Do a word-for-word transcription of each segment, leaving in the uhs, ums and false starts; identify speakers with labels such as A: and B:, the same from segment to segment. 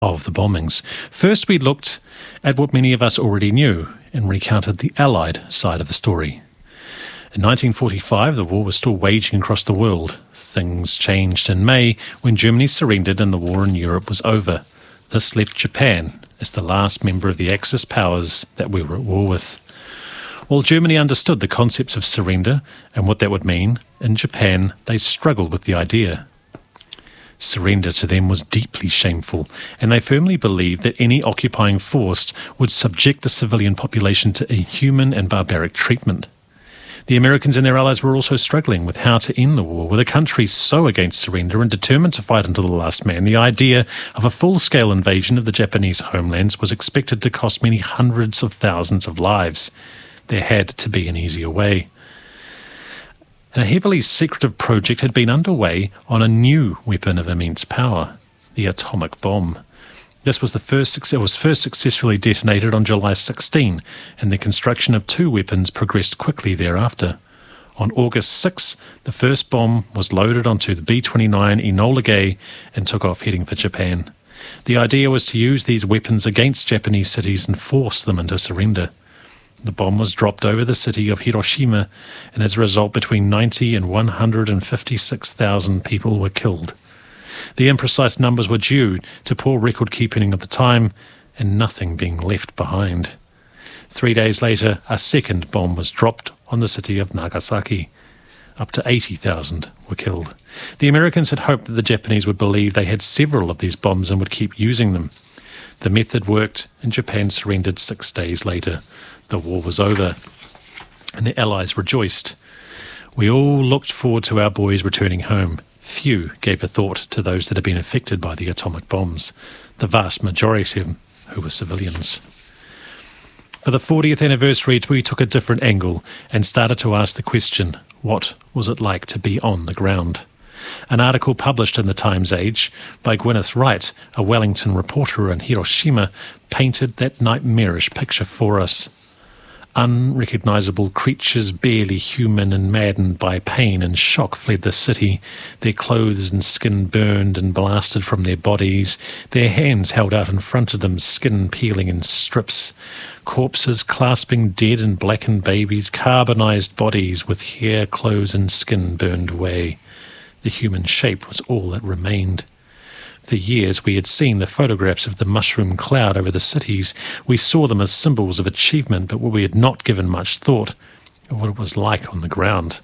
A: of the bombings. First, we looked at what many of us already knew and recounted the Allied side of the story. In nineteen forty-five, the war was still waging across the world. Things changed in May when Germany surrendered and the war in Europe was over. This left Japan as the last member of the Axis powers that we were at war with. While Germany understood the concepts of surrender and what that would mean, in Japan they struggled with the idea. Surrender to them was deeply shameful, and they firmly believed that any occupying force would subject the civilian population to inhuman and barbaric treatment. The Americans and their allies were also struggling with how to end the war. With a country so against surrender and determined to fight until the last man, the idea of a full-scale invasion of the Japanese homelands was expected to cost many hundreds of thousands of lives. There had to be an easier way. And a heavily secretive project had been underway on a new weapon of immense power, the atomic bomb. This was the first. It was first successfully detonated on July sixteenth, and the construction of two weapons progressed quickly thereafter. On August sixth, the first bomb was loaded onto the B twenty-nine Enola Gay and took off heading for Japan. The idea was to use these weapons against Japanese cities and force them into surrender. The bomb was dropped over the city of Hiroshima, and as a result, between ninety and one hundred fifty-six thousand people were killed. The imprecise numbers were due to poor record-keeping of the time and nothing being left behind. Three days later, a second bomb was dropped on the city of Nagasaki. Up to eighty thousand were killed. The Americans had hoped that the Japanese would believe they had several of these bombs and would keep using them. The method worked, and Japan surrendered six days later. The war was over, and the Allies rejoiced. We all looked forward to our boys returning home. Few gave a thought to those that had been affected by the atomic bombs, the vast majority of them who were civilians. For the fortieth anniversary, we took a different angle and started to ask the question, what was it like to be on the ground? An article published in the Times Age by Gwyneth Wright, a Wellington reporter in Hiroshima, painted that nightmarish picture for us. Unrecognisable creatures, barely human and maddened by pain and shock, fled the city, their clothes and skin burned and blasted from their bodies, their hands held out in front of them, skin peeling in strips, corpses clasping dead and blackened babies, carbonised bodies with hair, clothes and skin burned away. The human shape was all that remained. For years we had seen the photographs of the mushroom cloud over the cities. We saw them as symbols of achievement, but we had not given much thought of what it was like on the ground.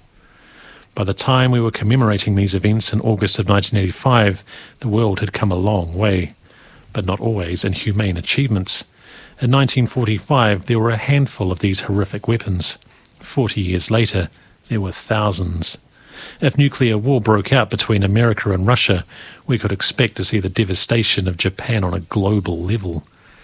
A: By the time we were commemorating these events in August of nineteen eighty-five, the world had come a long way, but not always in humane achievements. In nineteen forty-five, there were a handful of these horrific weapons. Forty years later, there were thousands. If nuclear war broke out between America and Russia, we could expect to see the devastation of Japan on a global level.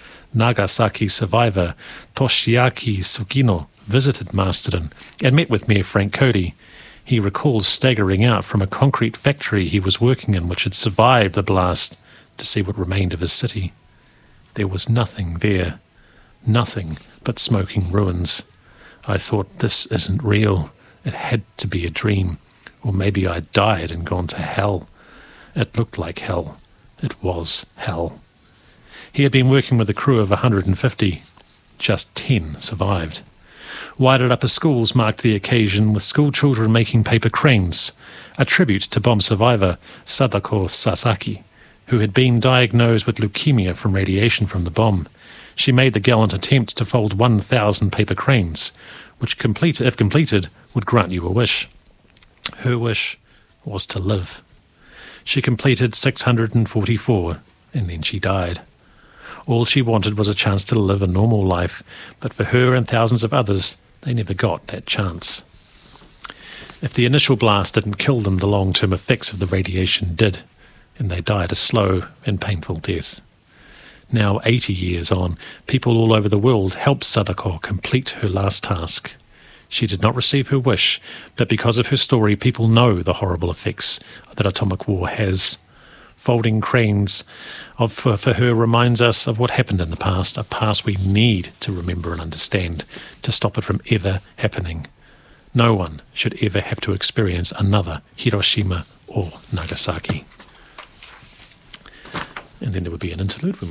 A: Nagasaki survivor Toshiaki Sugino visited Masterton and met with Mayor Frank Cody. He recalls staggering out from a concrete factory he was working in which had survived the blast to see what remained of his city. There was nothing there, nothing but smoking ruins. I thought, this isn't real. It had to be a dream. Or maybe I'd died and gone to hell. It looked like hell. It was hell. He had been working with a crew of one hundred fifty. Just ten survived. Wired Upper Schools marked the occasion with school children making paper cranes, a tribute to bomb survivor Sadako Sasaki, who had been diagnosed with leukemia from radiation from the bomb. She made the gallant attempt to fold one thousand paper cranes, which, complete, if completed, would grant you a wish. Her wish was to live. She completed six hundred forty-four, and then she died. All she wanted was a chance to live a normal life, but for her and thousands of others, they never got that chance. If the initial blast didn't kill them, the long-term effects of the radiation did, and they died a slow and painful death. Now, eighty years on, people all over the world helped Sadako complete her last task. She did not receive her wish, but because of her story, people know the horrible effects that atomic war has. Folding cranes of, for, for her reminds us of what happened in the past, a past we need to remember and understand to stop it from ever happening. No one should ever have to experience another Hiroshima or Nagasaki. And then there would be an interlude.